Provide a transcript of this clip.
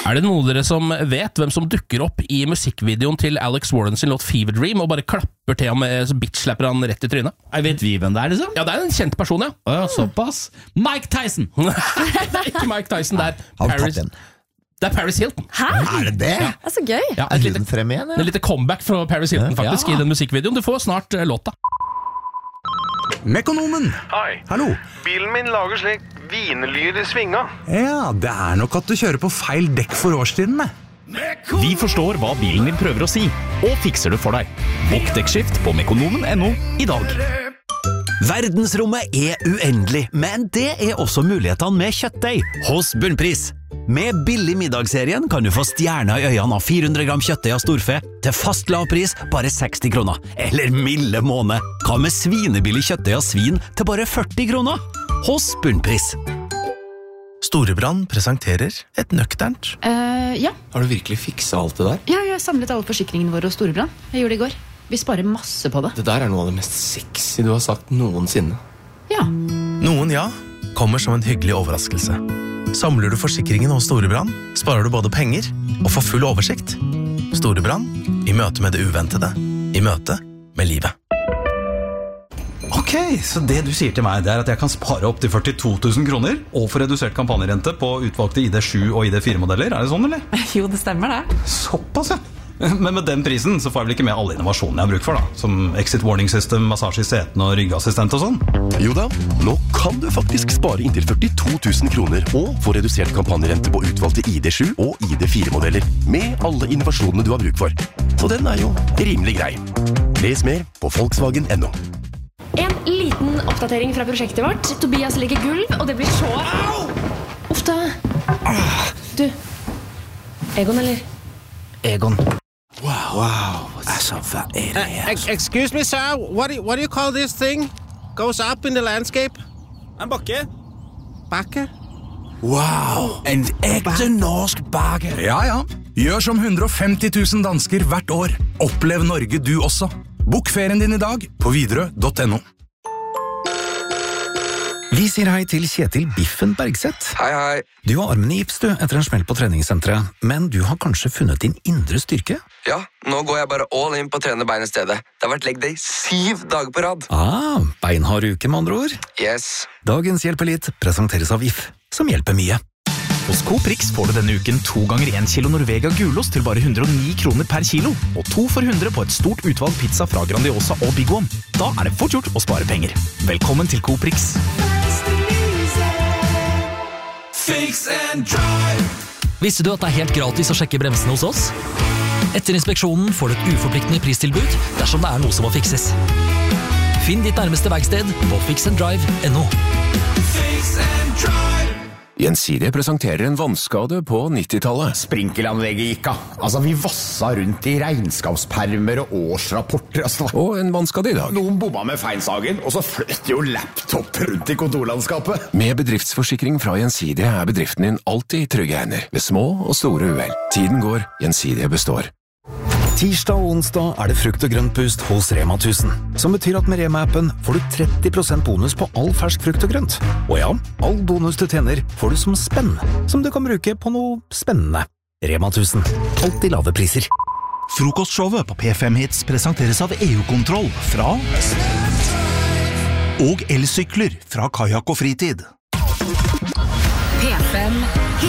det noen av dere som vet hvem som dukker opp i musikkvideoen til Alex Warren sin låt Fever Dream og bare klapper til ham med bitch-slapper han rett i trynet? Jeg vet vi hvem det liksom? Ja, det en kjent person, ja. Såpass. Mike Tyson! Det ikke Mike Tyson, det Paris Hilton. Hæ? Det det? Det så gøy. Ja, et lite comeback fra Paris Hilton faktisk i den musikkvideoen. Du får snart låta. Mekonomen. Hei. Hallo. Bilen min lager slik vinelyd i svinga. Ja, det nok at du kjører på feil dekk for årstidene. Vi forstår hva bilen din prøver å si, og fikser det for deg. Bokk dekkskift på mekonomen.no i dag. Verdensrommet uendelig, men det også mulighetene med kjøttdeig hos Bunnpris. Med billig middagsserien kan du få stjerner i øynene av 400 gram kjøttdeig av storfe til fast lav pris, bare 60 kroner. Eller milde måned. Hva med svinebillig kjøttdeig av svin til bare 40 kroner? Hos Bunnpris. Storebrand presenterer et nøkternt. Ja. Har du virkelig fikset alt det der? Ja, jeg samlet alle forsikringene våre hos Storebrand. Jeg gjorde det i går. Vi sparer masse på det. Det der noe av det mest sexy du har sagt noensinne. Ja. Noen kommer som en hyggelig overraskelse. Samler du forsikringen hos Storebrand, sparer du både penger og får full oversikt. Storebrand, i møte med det uventede, i møte med livet. Ok, så det du sier til meg, det at jeg kan spare opp til 42 000 kroner og få redusert kampanjerente på utvalgte ID7 og ID4-modeller. Det sånn, eller? Jo, det stemmer det. Såpass, ja. Men med den prisen så får jeg vel ikke med alle innovasjonene jeg har bruk for, da. Som exit warning system, massasje i seten og ryggassistent og sånn. Jo da, nå kan du faktisk spare inntil 42 000 kroner og få redusert kampanjerente på utvalgte ID7 og ID4-modeller med alle innovasjonene du har bruk for. Så den jo rimelig grei. Les mer på Volkswagen.no. En liten oppdatering fra prosjektet vårt. Tobias legger gulv, og det blir så... Uff da. Du, Egon, eller? Egon. Wow. Excuse me, sir. What do you call this thing? Goes up in the landscape? En bakke. Bakke? Wow. En ekte norsk bakke. Ja. Gjør som 150 000 dansker hvert år. Opplev Norge du også. Bokk ferien din i dag på Widerøe.no. Vi sier hei til Kjetil Biffen Bergseth. Hei. Du har armen i gips du, etter en smell på treningssenteret, men du har kanskje funnet din indre styrke? Ja, nå går jeg bare all in på å trene bein i stedet. Det har vært leg day 7 dager på rad. Beinhard uke med andre ord. Yes. Dagens Hjelpelit presenteres av If, som hjelper mye. Hos Coprix får du denne uken 2 ganger 1 kilo Norvega gulost til bare 109 kroner per kilo, og 2 for 100 på et stort utvalg pizza fra Grandiosa og Big One. Da det fort gjort å spare penger. Velkommen til Coprix. Fix and drive. Visste du at det helt gratis å sjekke bremsene hos oss? Etter inspeksjonen får du et uforpliktende pristilbud dersom det noe som må fikses. Finn ditt nærmeste verksted på fixanddrive.no. Fix and drive. Gjensidige presenterer en vannskade på 90-tallet. Sprinkelanlegget gikk av. Altså, vi vassa rundt i regnskapspermer og årsrapporter. Og en vannskade i dag. Noen bomma med feinsagen, og så fløt jo laptop rundt i kontorlandskapet. Med bedriftsforsikring fra Gjensidige bedriften din alltid i trygge hender, ved små og store uhell. Tiden går, Gjensidige består. Tirsdag og onsdag det frukt- og grøntpust hos Rema 1000, som betyr at med Rema-appen får du 30% bonus på all fersk frukt og grønt. Og ja, all bonus du tjener får du som spenn, som du kan bruke på noe spennende. Rema 1000, alltid lave priser. Frokostshowet på P5 Hits presenteres av EU-kontroll fra og elsykler fra Kajak og Fritid. P5